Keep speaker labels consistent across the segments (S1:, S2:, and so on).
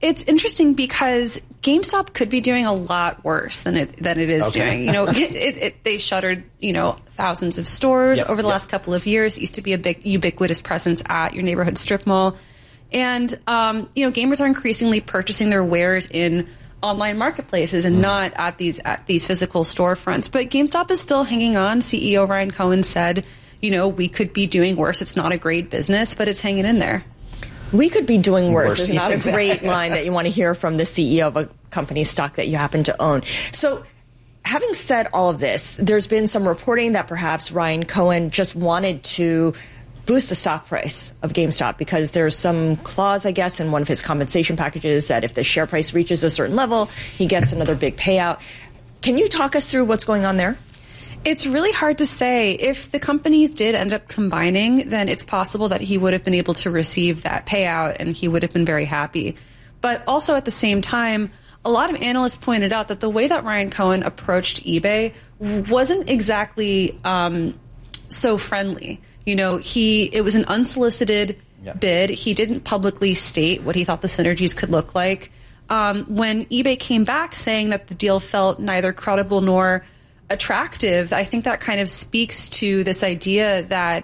S1: It's interesting because GameStop could be doing a lot worse than it is doing. You know, they shuttered, thousands of stores over the last couple of years. It used to be a big ubiquitous presence at your neighborhood strip mall. And, gamers are increasingly purchasing their wares in online marketplaces and not at these physical storefronts. But GameStop is still hanging on. CEO Ryan Cohen said, we could be doing worse. It's not a great business, but it's hanging in there.
S2: We could be doing worse is not a great line that you want to hear from the CEO of a company's stock that you happen to own. So having said all of this, there's been some reporting that perhaps Ryan Cohen just wanted to boost the stock price of GameStop because there's some clause, I guess, in one of his compensation packages that if the share price reaches a certain level, he gets another big payout. Can you talk us through what's going on there?
S1: It's really hard to say. If the companies did end up combining, then it's possible that he would have been able to receive that payout and he would have been very happy. But also at the same time, a lot of analysts pointed out that the way that Ryan Cohen approached eBay wasn't exactly so friendly. It was an unsolicited bid. He didn't publicly state what he thought the synergies could look like. When eBay came back saying that the deal felt neither credible nor attractive, I think that kind of speaks to this idea that,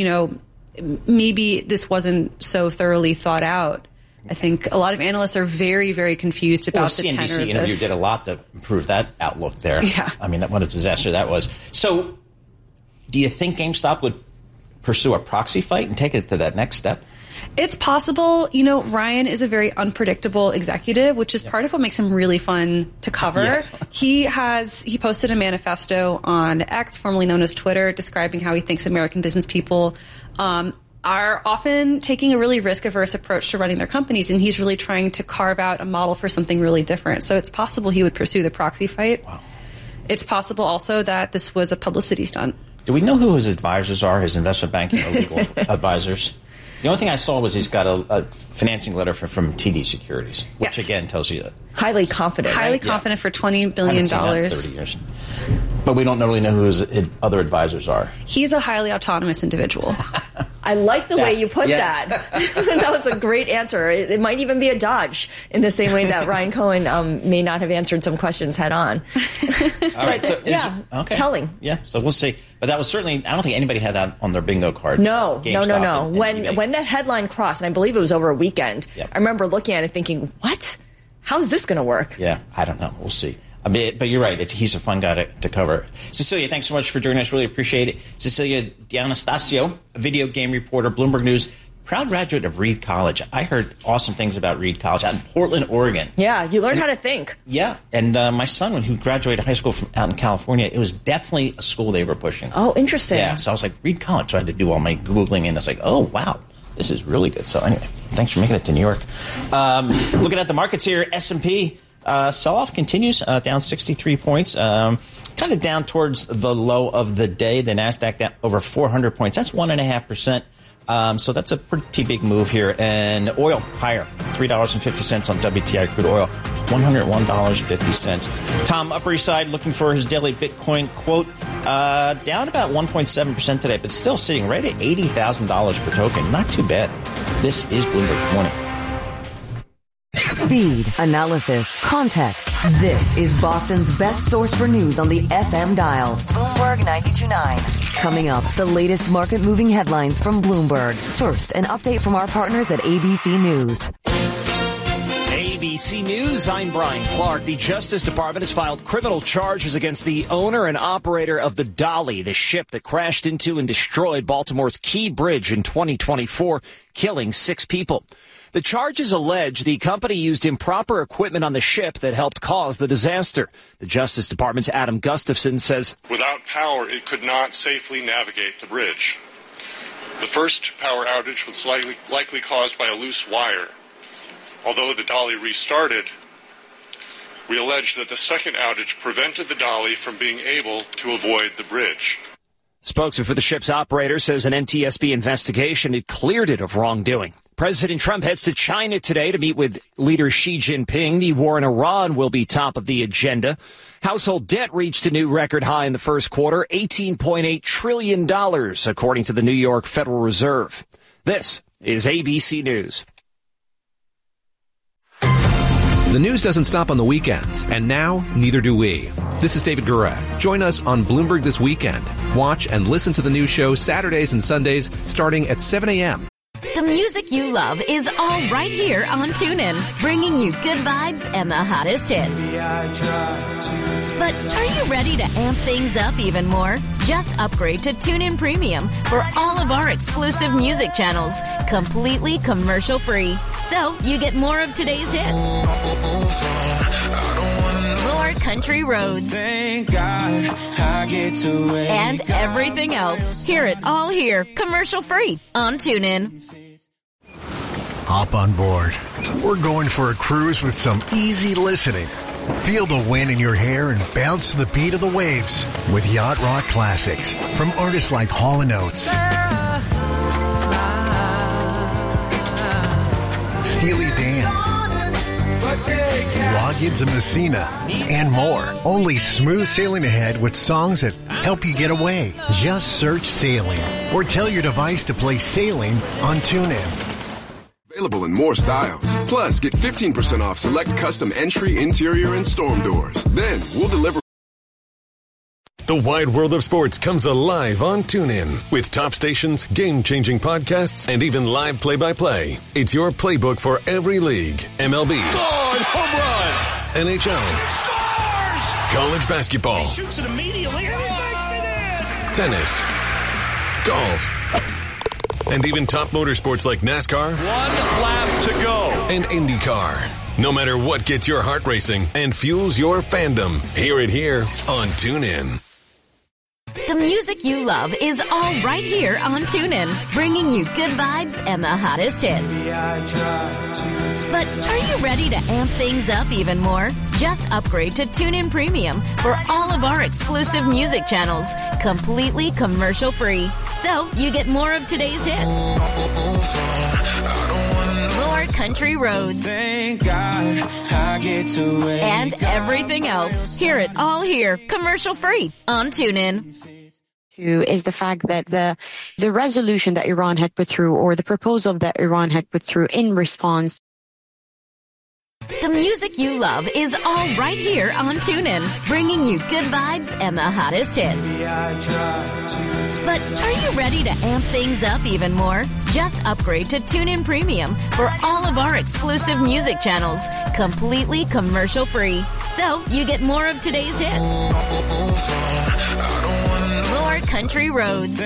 S1: maybe this wasn't so thoroughly thought out. I think a lot of analysts are very, very confused about the tenor of this.
S3: CNBC interview did a lot to improve that outlook there.
S1: Yeah.
S3: I mean, what a disaster that was. So do you think GameStop would pursue a proxy fight and take it to that next step?
S1: It's possible. Ryan is a very unpredictable executive, which is part of what makes him really fun to cover. Yes. He posted a manifesto on X, formerly known as Twitter, describing how he thinks American business people are often taking a really risk-averse approach to running their companies, and he's really trying to carve out a model for something really different. So it's possible he would pursue the proxy fight.
S3: Wow.
S1: It's possible also that this was a publicity stunt.
S3: Do we know who his advisors are, his investment banking or legal advisors? The only thing I saw was he's got a financing letter from TD Securities, which again tells you that.
S2: Highly confident.
S1: Highly confident for $20 billion.
S3: I haven't seen that in 30 years. But we don't really know who his other advisors are.
S1: He's a highly autonomous individual.
S2: I like the way you put that. That was a great answer. It might even be a dodge in the same way that Ryan Cohen may not have answered some questions head on.
S3: All right. So
S2: telling.
S3: Yeah, so we'll see. But that was certainly, I don't think anybody had that on their bingo card.
S2: No. When that headline crossed, and I believe it was over a weekend, I remember looking at it thinking, what? How is this going to work?
S3: Yeah, I don't know. We'll see. But you're right. He's a fun guy to cover. Cecilia, thanks so much for joining us. Really appreciate it. Cecilia D'Anastasio, a video game reporter, Bloomberg News, proud graduate of Reed College. I heard awesome things about Reed College out in Portland, Oregon.
S2: Yeah, you learn how to think.
S3: Yeah, and my son, when he graduated high school from out in California, it was definitely a school they were pushing.
S2: Oh, interesting.
S3: Yeah, so I was like, Reed College. So I had to do all my Googling, and I was like, oh, wow. This is really good. So anyway, thanks for making it to New York. Looking at the markets here, S&P sell-off continues, down 63 points, kind of down towards the low of the day. The NASDAQ down over 400 points. That's 1.5%. So that's a pretty big move here. And oil higher, $3.50 on WTI crude oil, $101.50. Tom, Upper East Side, looking for his daily Bitcoin quote, down about 1.7% today, but still sitting right at $80,000 per token. Not too bad. This is Bloomberg Morning.
S4: Speed, analysis, context. This is Boston's best source for news on the FM dial. Bloomberg 92.9. Coming up, the latest market-moving headlines from Bloomberg. First, an update from our partners at ABC News.
S5: ABC News, I'm Brian Clark. The Justice Department has filed criminal charges against the owner and operator of the Dolly, the ship that crashed into and destroyed Baltimore's Key Bridge in 2024, killing 6 people. The charges allege the company used improper equipment on the ship that helped cause the disaster. The Justice Department's Adam Gustafson says,
S6: without power, it could not safely navigate the bridge. The first power outage was likely caused by a loose wire. Although the Dolly restarted, we allege that the second outage prevented the Dolly from being able to avoid the bridge.
S5: Spokesman for the ship's operator says an NTSB investigation had cleared it of wrongdoing. President Trump heads to China today to meet with leader Xi Jinping. The war in Iran will be top of the agenda. Household debt reached a new record high in the first quarter, $18.8 trillion, according to the New York Federal Reserve. This is ABC News.
S7: The news doesn't stop on the weekends, and now neither do we. This is David Gura. Join us on Bloomberg This Weekend. Watch and listen to the news show Saturdays and Sundays starting at 7 a.m.
S8: The music you love is all right here on TuneIn, bringing you good vibes and the hottest hits. But are you ready to amp things up even more? Just upgrade to TuneIn Premium for all of our exclusive music channels, completely commercial-free. So you get more of today's hits, more country roads, and everything else. Hear it all here, commercial-free on TuneIn.
S9: Hop on board. We're going for a cruise with some easy listening. Feel the wind in your hair and bounce to the beat of the waves with Yacht Rock classics from artists like Hall & Oates, Steely Dan, Loggins and Messina, and more. Only smooth sailing ahead with songs that help you get away. Just search Sailing or tell your device to play Sailing on TuneIn.
S10: Available in more styles. Plus, get 15% off select custom entry, interior, and storm doors. Then, we'll deliver.
S11: The wide world of sports comes alive on TuneIn. With top stations, game-changing podcasts, and even live play-by-play. It's your playbook for every league. MLB.
S12: Home run!
S11: NHL. College basketball.
S12: He shoots it immediately and he makes it in!
S11: Tennis. Golf. And even top motorsports like NASCAR.
S12: 1 lap to go.
S11: And IndyCar. No matter what gets your heart racing and fuels your fandom, hear it here on TuneIn.
S8: The music you love is all right here on TuneIn, bringing you good vibes and the hottest hits. But are you ready to amp things up even more? Just upgrade to TuneIn Premium for all of our exclusive music channels, completely commercial-free. So you get more of today's hits, more country roads, and everything else. Hear it all here, commercial-free on TuneIn.
S13: Is the fact that the resolution that Iran had put through, or the proposal that Iran had put through in response.
S8: The music you love is all right here on TuneIn, bringing you good vibes and the hottest hits. But are you ready to amp things up even more? Just upgrade to TuneIn Premium for all of our exclusive music channels, completely commercial-free. So you get more of today's hits, more country roads,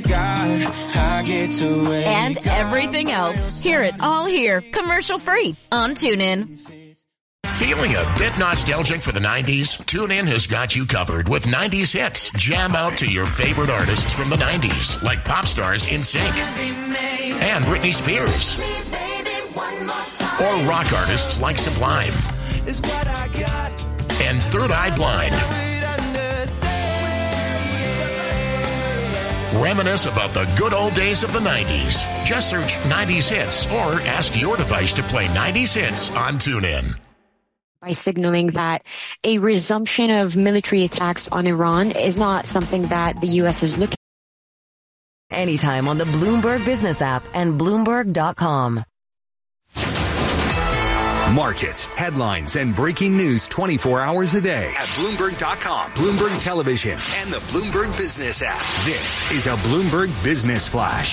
S8: and everything else. Hear it all here, commercial-free on TuneIn.
S14: Feeling a bit nostalgic for the 90s? TuneIn has got you covered with 90s hits. Jam out to your favorite artists from the 90s, like pop stars NSYNC and Britney Spears, or rock artists like Sublime and Third Eye Blind. Reminisce about the good old days of the 90s. Just search 90s hits or ask your device to play 90s hits on TuneIn.
S13: By signaling that a resumption of military attacks on Iran is not something that the U.S. is looking at.
S4: Anytime on the Bloomberg Business app and Bloomberg.com.
S15: Markets, headlines, and breaking news 24 hours a day at Bloomberg.com, Bloomberg Television, and the Bloomberg Business app. This is a Bloomberg Business Flash.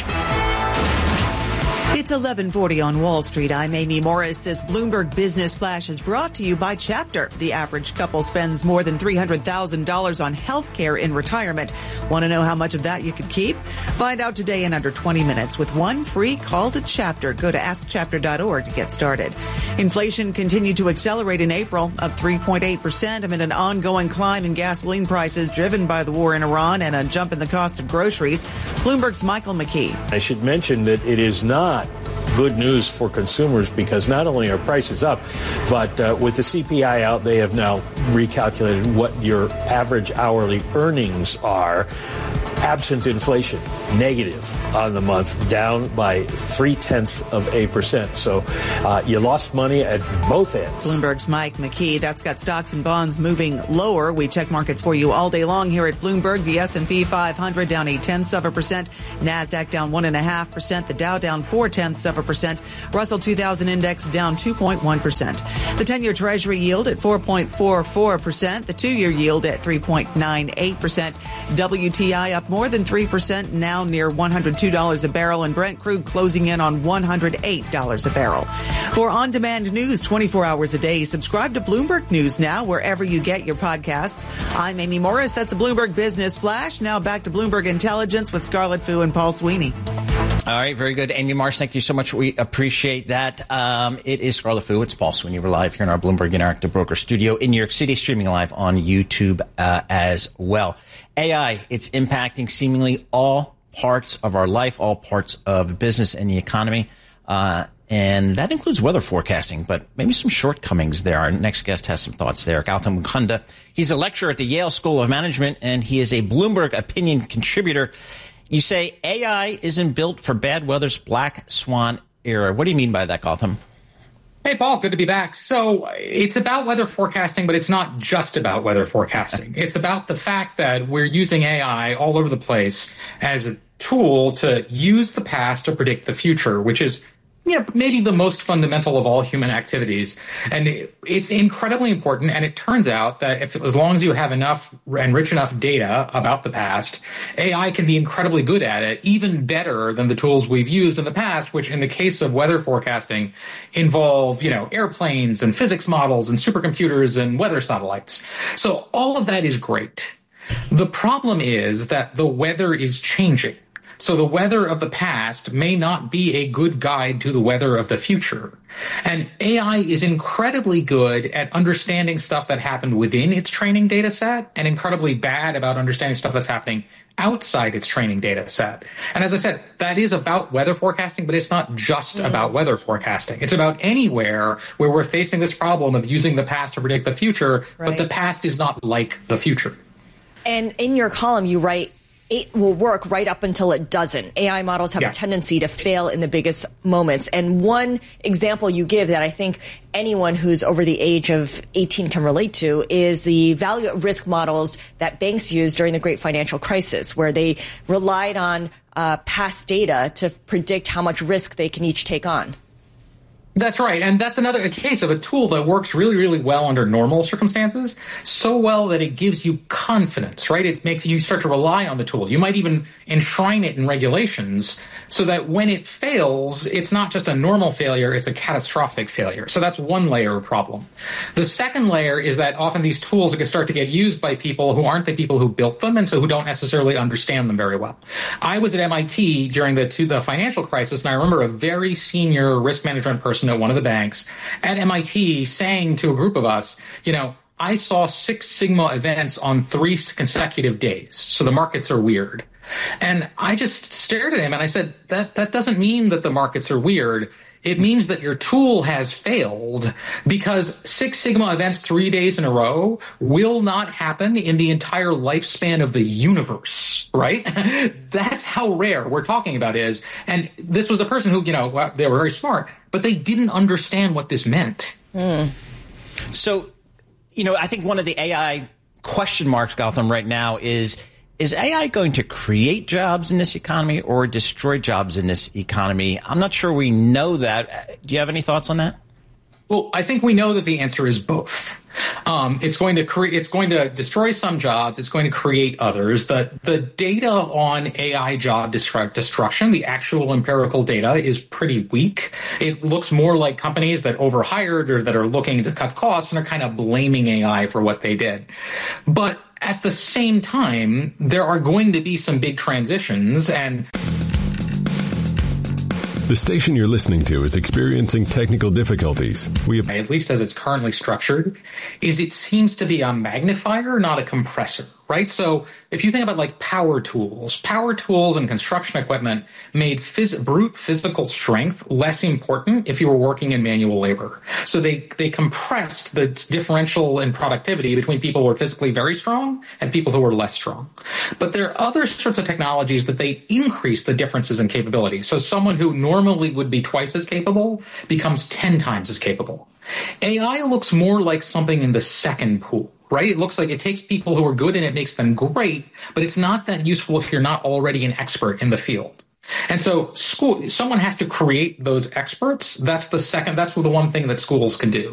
S16: It's 11:40 on Wall Street. I'm Amy Morris. This Bloomberg Business Flash is brought to you by Chapter. The average couple spends more than $300,000 on health care in retirement. Want to know how much of that you could keep? Find out today in under 20 minutes with one free call to Chapter. Go to askchapter.org to get started. Inflation continued to accelerate in April, up 3.8% amid an ongoing climb in gasoline prices driven by the war in Iran and a jump in the cost of groceries. Bloomberg's Michael McKee.
S17: I should mention that it is not good news for consumers because not only are prices up, but with the CPI out, they have now recalculated what your average hourly earnings are. absent inflation, negative on the month, down by 0.3%. So you lost money at both ends.
S16: Bloomberg's Mike McKee. That's got stocks and bonds moving lower. We check markets for you all day long here at Bloomberg. The S&P 500 down 0.8%. NASDAQ down 1.5%. The Dow down 0.4%. Russell 2000 index down 2.1%. The 10-year Treasury yield at 4.44%. The 2-year yield at 3.98%. WTI up more than 3%, now near $102 a barrel, and Brent crude closing in on $108 a barrel. For on-demand news 24 hours a day, subscribe to Bloomberg News now wherever you get your podcasts. I'm Amy Morris. That's a Bloomberg Business Flash. Now back to Bloomberg Intelligence with Scarlett Fu and Paul Sweeney.
S3: All right, very good. Amy Morris, thank you so much. We appreciate that. It is Scarlett Fu. It's Paul Sweeney. We're live here in our Bloomberg Interactive Broker studio in New York City, streaming live on YouTube as well. AI, it's impacting seemingly all parts of our life, all parts of business and the economy. And that includes weather forecasting, but maybe some shortcomings there. Our next guest has some thoughts there. Gautam Mukunda. He's a lecturer at the Yale School of Management, and he is a Bloomberg opinion contributor. You say AI isn't built for bad weather's black swan era. What do you mean by that, Gautam?
S18: Hey, Paul, good to be back. So it's about weather forecasting, but it's not just about weather forecasting. It's about the fact that we're using AI all over the place as a tool to use the past to predict the future, which is maybe the most fundamental of all human activities. And it's incredibly important. And it turns out that as long as you have enough and rich enough data about the past, AI can be incredibly good at it, even better than the tools we've used in the past, which in the case of weather forecasting involve, airplanes and physics models and supercomputers and weather satellites. So all of that is great. The problem is that the weather is changing. So the weather of the past may not be a good guide to the weather of the future. And AI is incredibly good at understanding stuff that happened within its training data set and incredibly bad about understanding stuff that's happening outside its training data set. And as I said, that is about weather forecasting, but it's not just about weather forecasting. It's about anywhere where we're facing this problem of using the past to predict the future, but the past is not like the future.
S2: And in your column, you write, it will work right up until it doesn't. AI models have a tendency to fail in the biggest moments. And one example you give that I think anyone who's over the age of 18 can relate to is the value at risk models that banks used during the great financial crisis, where they relied on past data to predict how much risk they can each take on.
S18: That's right. And that's another case of a tool that works really, really well under normal circumstances, so well that it gives you confidence, right? It makes you start to rely on the tool. You might even enshrine it in regulations so that when it fails, it's not just a normal failure, it's a catastrophic failure. So that's one layer of problem. The second layer is that often these tools can start to get used by people who aren't the people who built them and so who don't necessarily understand them very well. I was at MIT during the financial crisis, and I remember a very senior risk management person at one of the banks at MIT saying to a group of us, I saw 6 sigma events on 3 consecutive days. So the markets are weird. And I just stared at him and I said, that doesn't mean that the markets are weird. It means that your tool has failed because 6 sigma events 3 days in a row will not happen in the entire lifespan of the universe, right? That's how rare we're talking about is. And this was a person who, they were very smart, but they didn't understand what this meant.
S3: So, I think one of the AI question marks, Gautam, right now is AI going to create jobs in this economy or destroy jobs in this economy? I'm not sure we know that. Do you have any thoughts on that?
S18: Well, I think we know that the answer is both. It's going to destroy some jobs. It's going to create others. The data on AI job destruction, the actual empirical data, is pretty weak. It looks more like companies that overhired or that are looking to cut costs and are kind of blaming AI for what they did. But at the same time, there are going to be some big transitions and...
S11: The station you're listening to is experiencing technical difficulties.
S18: At least as it's currently structured, is it seems to be a magnifier, not a compressor, right? So if you think about like power tools and construction equipment made brute physical strength less important if you were working in manual labor. So they compressed the differential in productivity between people who are physically very strong and people who are less strong. But there are other sorts of technologies that they increase the differences in capability. So someone who normally would be twice as capable becomes 10 times as capable. AI looks more like something in the second pool, right? It looks like it takes people who are good and it makes them great, but it's not that useful if you're not already an expert in the field. And so someone has to create those experts. That's the one thing that schools can do.